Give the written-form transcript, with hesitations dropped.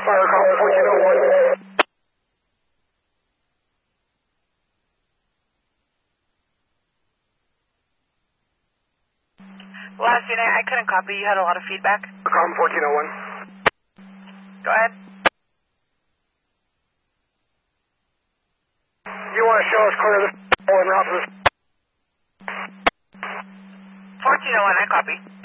fire call 1401. Last unit, I couldn't copy. You had a lot of feedback. Com 1401. Go ahead. You want to show us clear this en route to this? 1401, I copy.